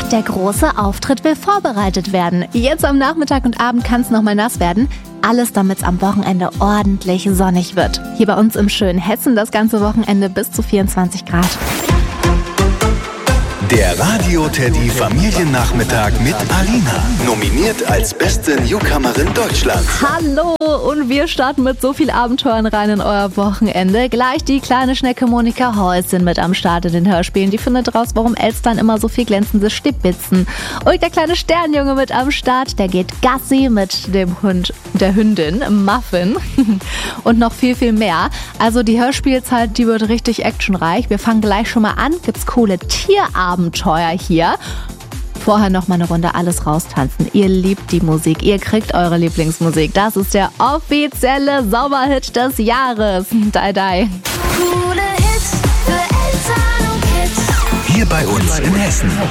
Der große Auftritt will vorbereitet werden. Jetzt am Nachmittag und Abend kann es nochmal nass werden. Alles, damit es am Wochenende ordentlich sonnig wird. Hier bei uns im schönen Hessen das ganze Wochenende bis zu 24 Grad. Der Radio-Teddy Familiennachmittag mit Alina. Nominiert als beste Newcomerin Deutschlands. Hallo und wir starten mit so viel Abenteuern rein in euer Wochenende. Gleich die kleine Schnecke Monika Häuschen mit am Start in den Hörspielen. Die findet raus, warum Elstern immer so viel glänzende Stibitzen. Und der kleine Sternjunge mit am Start, der geht Gassi mit dem Hund, der Hündin Muffin. Und noch viel, viel mehr. Also die Hörspielzeit, die wird richtig actionreich. Wir fangen gleich schon mal an. Gibt's coole Tierabenteuer hier. Vorher noch mal eine Runde alles raustanzen. Ihr liebt die Musik, ihr kriegt eure Lieblingsmusik. Das ist der offizielle Sommerhit des Jahres. Die. Coole Hits für Eltern und Kids. Hier bei uns in Hessen.